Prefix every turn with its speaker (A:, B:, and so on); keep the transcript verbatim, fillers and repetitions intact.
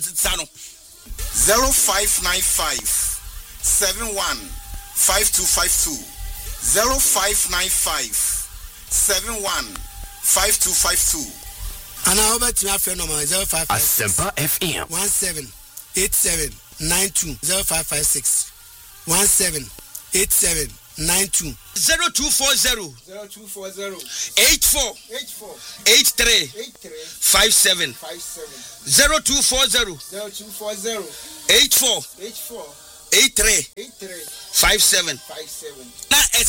A: sano zero five nine five seven one five two five two zero five nine five seven one five two five two.
B: And I over to my friend number zero five five
C: Asempa F M
B: one seven eight seven nine two zero five five six one seven eight seven nine two
A: zero two four zero
D: zero two four zero
A: eight four
D: eight four
A: eight three
D: eight three
A: five seven
D: five seven
A: zero two four zero
D: zero two four zero
A: eight four
D: eight four
A: eight three
D: eight three
A: five seven
D: five seven.
A: na